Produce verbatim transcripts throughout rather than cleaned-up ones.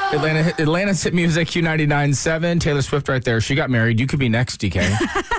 Atlanta, Atlanta's hit music, Q ninety-nine point seven. Taylor Swift right there. She got married. You could be next, D K.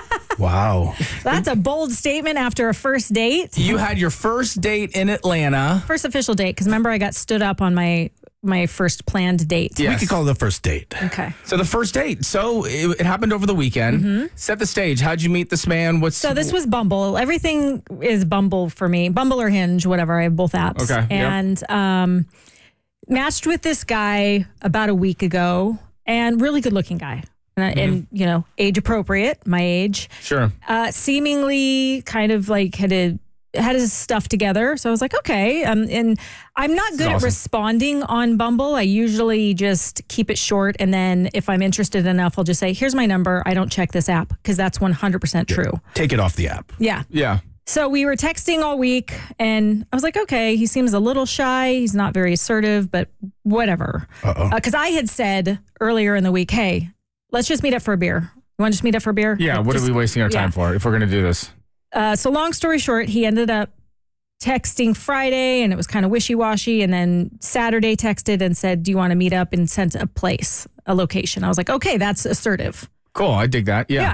Wow. That's a bold statement after a first date. You had your first date in Atlanta. First official date, because remember I got stood up on my my first planned date. Yes. We could call it the first date. Okay. So the first date. So it, it happened over the weekend. Mm-hmm. Set the stage. How'd you meet this man? What's So this was Bumble. Everything is Bumble for me. Bumble or Hinge, whatever. I have both apps. Okay, yep. And um, matched with this guy about a week ago, and really good looking guy. And, I- and you know, age appropriate, my age. Sure. Uh, seemingly kind of like had a had his stuff together. So I was like, okay. Um, and I'm not good at awesome. responding on Bumble. I usually just keep it short. And then if I'm interested enough, I'll just say, here's my number. I don't check this app, because that's one hundred percent true. Take it off the app. Yeah. Yeah. So we were texting all week, and I was like, okay, he seems a little shy. He's not very assertive, but whatever. Uh-oh. Because I had said earlier in the week, hey, let's just meet up for a beer. You want to just meet up for a beer? Yeah. Like, What just- are we wasting our time yeah. for if we're going to do this? Uh, so long story short, he ended up texting Friday, and it was kind of wishy-washy. And then Saturday texted and said, do you want to meet up, and sent a place, a location. I was like, okay, that's assertive. Cool. I dig that. Yeah. Yeah.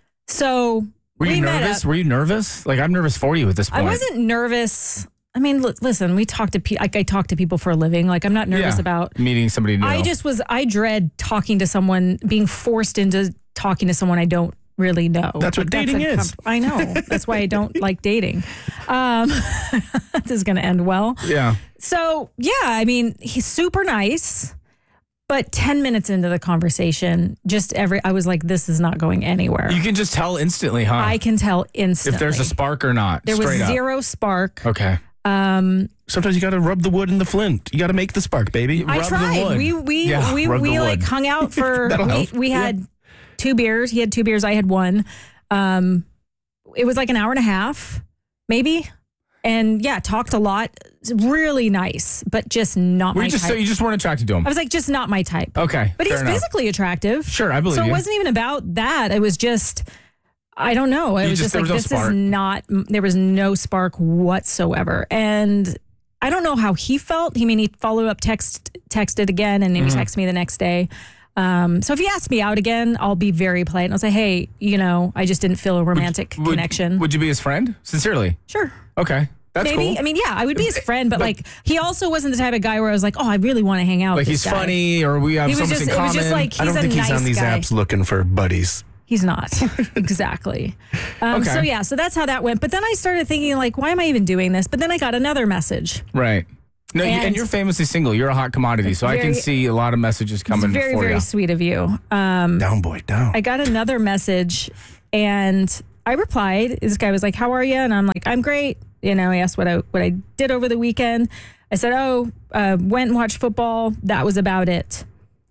So Were you we met nervous? up. Were you nervous? Like, I'm nervous for you at this point. I wasn't nervous. I mean, l- listen, we talk to people, like I talk to people for a living. Like, I'm not nervous Yeah. about, meeting somebody new. I just was, I dread talking to someone, being forced into talking to someone I don't really know. That's what Like, dating is. uncomfort- I know. That's why I don't like dating. Um, this is going to end well. Yeah. So, yeah, I mean, he's super nice. But ten minutes into the conversation, just every, I was like, this is not going anywhere. You can just tell instantly, huh? I can tell instantly. if there's a spark or not. There was straight up. zero spark. Okay. Um, Sometimes you got to rub the wood in the flint. You got to make the spark, baby. I Rub the tried. wood. We we Yeah, we, rub the we like wood. hung out for That'll we, help. we Yeah. had two beers. He had two beers. I had one. Um, it was like an hour and a half, maybe. And yeah, talked a lot. Really nice, but just not Were my you just type. so you just weren't attracted to him? I was like, just not my type. Okay. But fair he's enough. physically attractive. Sure, I believe So you. it wasn't even about that. It was just, I don't know. It You was just- just, there like, was no this spark. is not, there was no spark whatsoever. And I don't know how he felt. He I mean, he followed up, text, texted again, and then Mm-hmm. he texted me the next day. Um, so if he asks me out again, I'll be very polite. And I'll say, hey, you know, I just didn't feel a romantic Would- connection. Would you be his friend? Sincerely. Sure. Okay. That's Maybe. cool. I mean, yeah, I would be his friend, but, but- like, he also wasn't the type of guy where I was like, oh, I really want to hang out Like with he's this guy. funny, or we have He so was much just- in it was common. just like, I don't he's a think he's nice on these guy. apps looking for buddies. He's not. Exactly. Um, Okay. So, yeah, so that's how that went. But then I started thinking, like, why am I even doing this? But then I got another message. right. No, you, and And- you're famously single. You're a hot commodity, so I can Very- see a lot of messages It's coming very, for very you. sweet of you. Um, Down, boy, down. I got another message, and I replied. This guy was like, how are you? And I'm like, I'm great. You know, he asked what I, what I did over the weekend. I said, oh, uh, went and watched football. That was about it.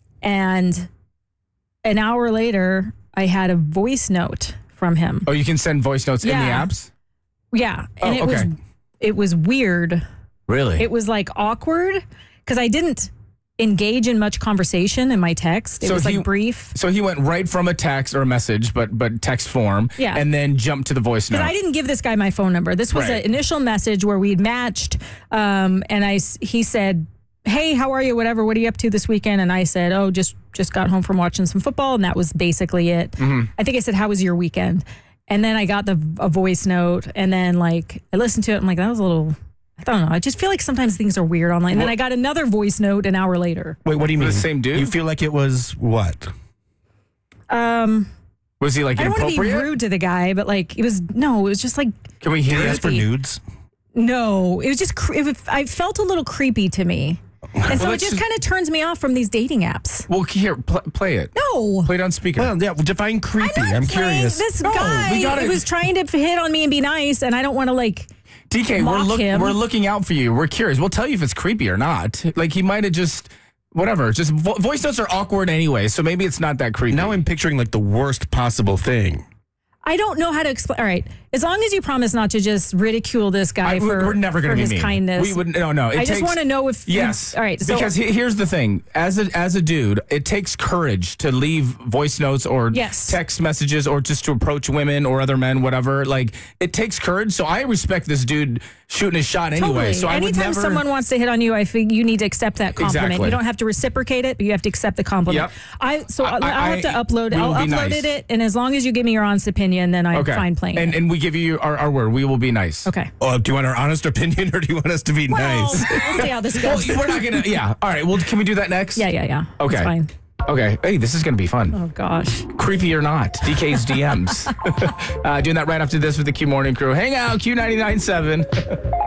And an hour later, I had a voice note from him. Oh, you can send voice notes in Yeah. the apps? Yeah, and Oh, it was okay. it was weird. Really? It was like awkward because I didn't engage in much conversation in my text. It So was he- like brief. so he went right from a text or a message, but but text form, Yeah. and then jumped to the voice note. Because I didn't give this guy my phone number. This was Right. an initial message where we'd matched, um, and I s- he said, "Hey, how are you? Whatever. What are you up to this weekend?" And I said, "Oh, just just got home from watching some football," and that was basically it. Mm-hmm. I think I said, "How was your weekend?" And then I got the a voice note, and then like I listened to it. I'm like, that was a little. I don't know. I just feel like sometimes things are weird online. And then I got another voice note an hour later. Wait, what do you The mean? same dude? You feel like it was what? Um, Was he like I don't want to be inappropriate? rude to the guy, but like it was no, it was just like Can we hear Did he it? ask for nudes? no, it was just cre- it was, I felt a little creepy to me, and so Well, it let's just just- kind of turns me off from these dating apps. Well, here, pl- play it. No, Play it on speaker. Well, yeah, define creepy. I'm, I'm, not playing curious. This No, guy we gotta- it was trying to hit on me and be nice, and I don't want to like. D K, we're, mock look, him. we're looking out for you. We're curious. We'll tell you if it's creepy or not. Like, he might have just, whatever. Just vo- voice notes are awkward anyway, so maybe it's not that creepy. Now I'm picturing like the worst possible thing. I don't know how to explain. All right. As long as you promise not to just ridicule this guy I, for, we're never going for to be his mean. kindness. We would no no. It I just takes- want to know if. Yes. All right. So, because he- here's the thing: as a as a dude, it takes courage to leave voice notes or Yes. text messages or just to approach women or other men, whatever. Like it takes courage. So I respect this dude shooting his shot anyway. Totally. So I would Anytime never. someone wants to hit on you, I think you need to accept that compliment. Exactly. You don't have to reciprocate it, but you have to accept the compliment. Yep. I so I- I'll, I'll have to I- upload. we will I'll be upload nice. it, and as long as you give me your honest opinion, then I'm okay. fine playing and it. and we give you our, our word. We will be nice. Okay. Oh, do you want our honest opinion or do you want us to be Well, nice? we'll see how this Well, goes. we're not gonna. Yeah. All right. Well, can we do that next? Yeah, yeah, yeah. Okay. It's fine. Okay. Hey, this is gonna be fun. Oh gosh. Creepy or not, D K's D Ms. uh, doing that right after this with the Q Morning Crew. Hang out, Q ninety-nine point seven.